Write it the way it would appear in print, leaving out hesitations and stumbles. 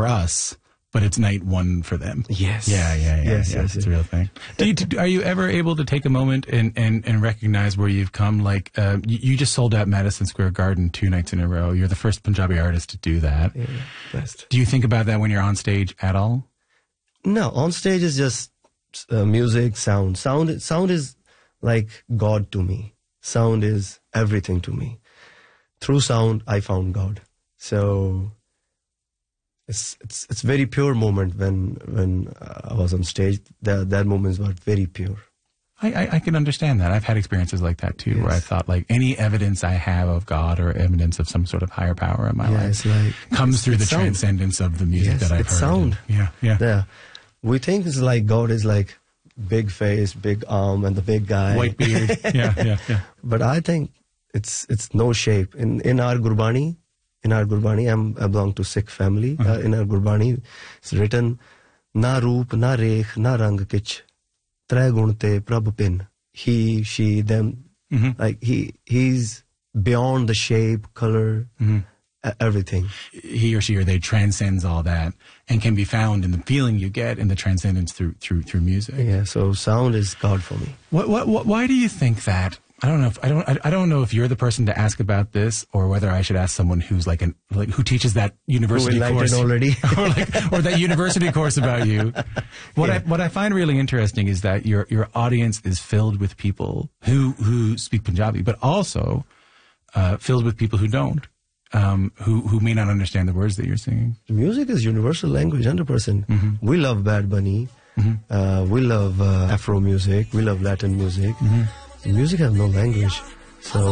for us, but it's night one for them. Yes. Yes. It's a real thing. Are you ever able to take a moment and recognize where you've come? Like, you just sold out Madison Square Garden 2 nights in a row. You're the first Punjabi artist to do that. Yeah, best. Do you think about that when you're on stage at all? No, on stage is just music, sound. Sound is like God to me. Sound is everything to me. Through sound, I found God. So it's very pure moment when I was on stage. That moments were very pure. I can understand that. I've had experiences like that too, where I thought like any evidence I have of God or evidence of some sort of higher power in my life comes through the transcendence of the music that I've heard. Sound. Yeah. We think it's like God is like big face, big arm, and the big guy, white beard. Yeah. But I think it's no shape. In our Gurbani, I belong to Sikh family. In our Gurbani, it's written, "Na roop, na rekh, na rang kich, tre gun te prabh pin." He, she, them. Like he's beyond the shape, color, everything. He or she or they transcends all that and can be found in the feeling you get in the transcendence through music. Yeah. So sound is God for me. Why do you think that? I don't know if you're the person to ask about this, or whether I should ask someone who's who teaches that university course already, or that university course about you. What I find really interesting is that your audience is filled with people who speak Punjabi, but also filled with people who don't, who may not understand the words that you're singing. Music is universal language, 100%. We love Bad Bunny. We love Afro music. We love Latin music. Music has no language. So